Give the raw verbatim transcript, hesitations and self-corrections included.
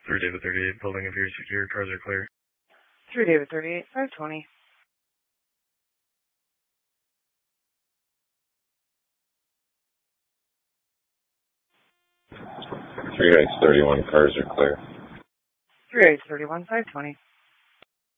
three David thirty-eight, building appears secure, cars are clear. three David thirty-eight, five twenty. three H thirty-one, cars are clear. three H thirty-one, five twenty.